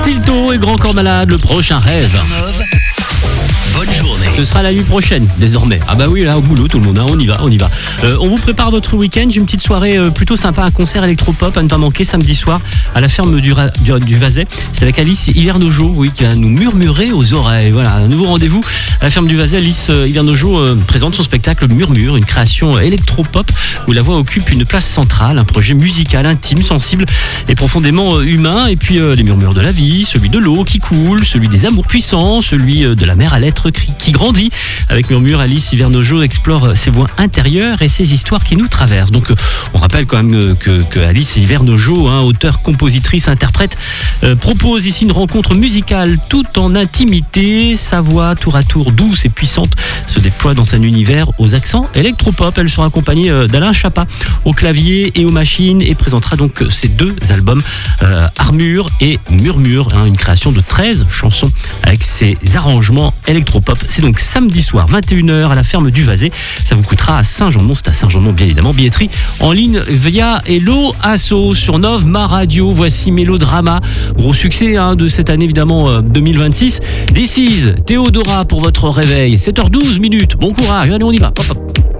Stilto et Grand Corps Malade, le prochain rêve. Bonne journée. Ce sera la nuit prochaine, désormais. Ah bah oui, là, au boulot, tout le monde, hein, on y va. On vous prépare votre week-end. J'ai une petite soirée plutôt sympa, un concert électropop à ne pas manquer samedi soir à la ferme du Vazet. C'est avec Alice Hivernojo, oui, qui va nous murmurer aux oreilles. Voilà, un nouveau rendez-vous à la ferme du Vazet. Alice Hivernojo présente son spectacle Murmure, une création électropop où la voix occupe une place centrale, un projet musical intime, sensible et profondément humain. Et puis les murmures de la vie, celui de l'eau qui coule, celui des amours puissants, celui de la mer à l'être qui grandit. Avec Murmure, Alice Hivernojo explore ses voix intérieures et ses histoires qui nous traversent. Donc on rappelle quand même que Alice Hivernojo, auteure, compositrice, interprète, propose ici une rencontre musicale tout en intimité. Sa voix tour à tour douce et puissante se déploie dans un univers aux accents électropop. Elle sera accompagnée d'Alain Chapat au clavier et aux machines et présentera donc ses deux albums Armure et Murmure, une création de 13 chansons avec ses arrangements électropop. C'est donc samedi soir 21h à la ferme du Vazet. Ça vous coûtera à Saint-Jean-de-Mont, c'est à Saint-Jean-de-Mont bien évidemment. Billetterie en ligne via Hello Asso sur Nov Ma Radio. Voici Mélodrama, gros succès de cette année évidemment 2026. This is Théodora pour votre réveil. 7h12 minutes. Bon courage, allez on y va. Hop, hop.